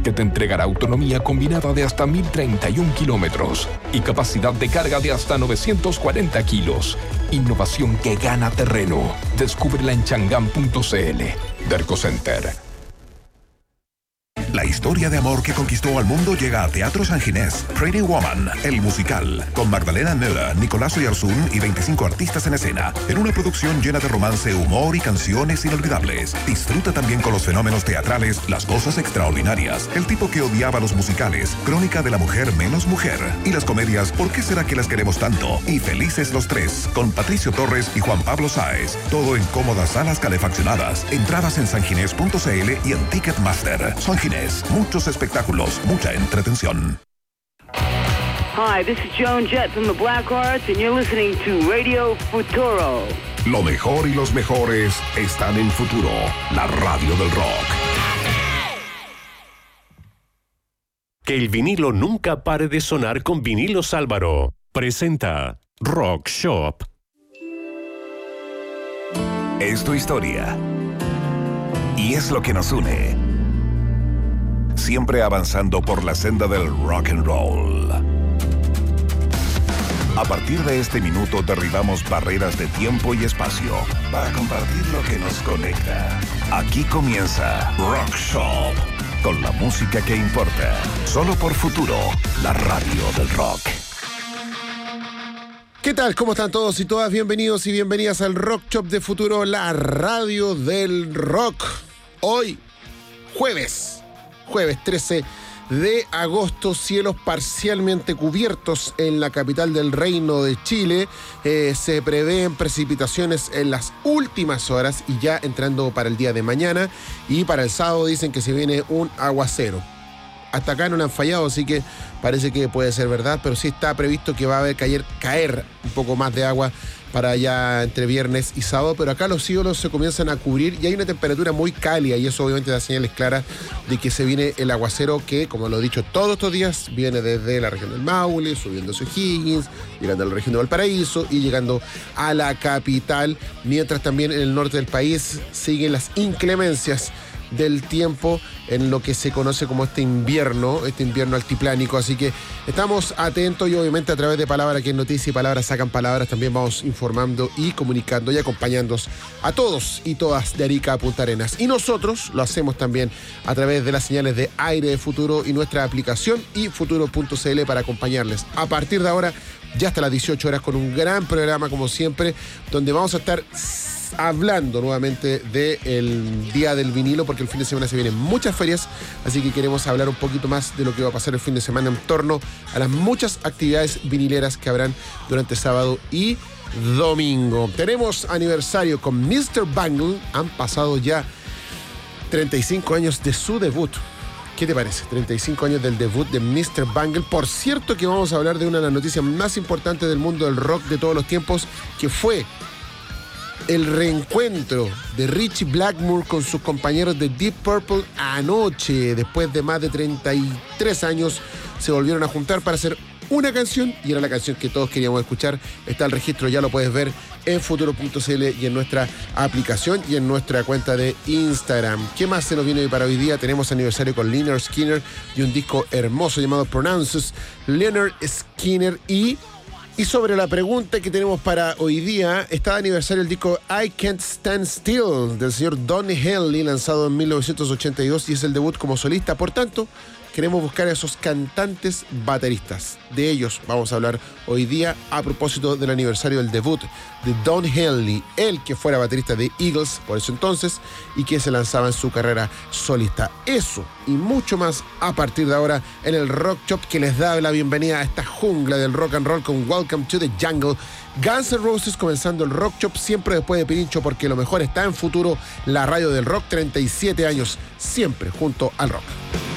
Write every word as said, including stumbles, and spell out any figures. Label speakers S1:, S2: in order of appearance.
S1: que te entregará autonomía combinada de hasta mil treinta y uno kilómetros y capacidad de carga de hasta novecientos cuarenta kilos. Innovación que gana terreno. Descúbrela en changán punto c l. Derco Center.
S2: La historia de amor que conquistó al mundo llega a Teatro San Ginés. Pretty Woman, el musical, con Magdalena Müller, Nicolás Oyarzún y veinticinco artistas en escena, en una producción llena de romance, humor y canciones inolvidables. Disfruta también con los fenómenos teatrales, las cosas extraordinarias, el tipo que odiaba los musicales, Crónica de la mujer menos mujer, y las comedias ¿Por qué será que las queremos tanto? Y Felices los tres, con Patricio Torres y Juan Pablo Sáez. Todo en cómodas salas calefaccionadas. Entradas en sanginés punto c l y en Ticketmaster. San Ginés. Muchos espectáculos, mucha entretención.
S3: Hi, this is Joan Jett from the Black Arts and you're listening to Radio Futuro.
S2: Lo mejor y los mejores están en Futuro, la radio del rock.
S4: Que el vinilo nunca pare de sonar con Vinilos Álvaro. Presenta Rock Shop.
S2: Es tu historia. Y es lo que nos une. Siempre avanzando por la senda del rock and roll. A partir de este minuto derribamos barreras de tiempo y espacio para compartir lo que nos conecta. Aquí comienza Rock Shop, con la música que importa. Solo por Futuro, la radio del rock.
S5: ¿Qué tal? ¿Cómo están todos y todas? Bienvenidos y bienvenidas al Rock Shop de Futuro, la radio del rock. Hoy, jueves. Jueves trece de agosto, cielos parcialmente cubiertos en la capital del Reino de Chile. Eh, se prevén precipitaciones en las últimas horas y ya entrando para el día de mañana. Y para el sábado dicen que se viene un aguacero. Hasta acá no le han fallado, así que parece que puede ser verdad, pero sí está previsto que va a haber caer, caer un poco más de agua para allá entre viernes y sábado, pero acá los cielos se comienzan a cubrir y hay una temperatura muy cálida y eso obviamente da señales claras de que se viene el aguacero que, como lo he dicho todos estos días, viene desde la región del Maule, subiendo hacia O'Higgins, llegando a la región de Valparaíso y llegando a la capital, mientras también en el norte del país siguen las inclemencias del tiempo en lo que se conoce como este invierno, este invierno altiplánico, así que estamos atentos y obviamente a través de Palabra que es Noticia y Palabras Sacan Palabras también vamos informando y comunicando y acompañándonos a todos y todas de Arica a Punta Arenas. Y nosotros lo hacemos también a través de las señales de aire de Futuro y nuestra aplicación y futuro punto c l para acompañarles a partir de ahora ya hasta las dieciocho horas con un gran programa como siempre, donde vamos a estar hablando nuevamente del Día del Vinilo, porque el fin de semana se vienen muchas ferias, así que queremos hablar un poquito más de lo que va a pasar el fin de semana en torno a las muchas actividades vinileras que habrán durante sábado y domingo. Tenemos aniversario con mister Bungle, han pasado ya treinta y cinco años de su debut. ¿Qué te parece? treinta y cinco años del debut de mister Bungle. Por cierto que vamos a hablar de una de las noticias más importantes del mundo del rock de todos los tiempos, que fue el reencuentro de Richie Blackmore con sus compañeros de Deep Purple anoche. Después de más de treinta y tres años se volvieron a juntar para hacer una canción y era la canción que todos queríamos escuchar. Está el registro, ya lo puedes ver en futuro punto c l y en nuestra aplicación y en nuestra cuenta de Instagram. ¿Qué más se nos viene hoy para hoy día? Tenemos aniversario con Lynyrd Skynyrd y un disco hermoso llamado Pronounces. Lynyrd Skynyrd y... Y sobre la pregunta que tenemos para hoy día, está de aniversario el disco I Can't Stand Still del señor Don Henley, lanzado en mil novecientos ochenta y dos y es el debut como solista. Por tanto, queremos buscar a esos cantantes bateristas. De ellos vamos a hablar hoy día a propósito del aniversario del debut de Don Henley, el que fuera baterista de Eagles por eso entonces y que se lanzaba en su carrera solista. Eso y mucho más a partir de ahora en el Rock Shop, que les da la bienvenida a esta jungla del rock and roll con Welcome to the Jungle. Guns N' Roses comenzando el Rock Shop siempre después de Pirincho, porque lo mejor está en Futuro, la radio del rock. Treinta y siete años siempre junto al rock.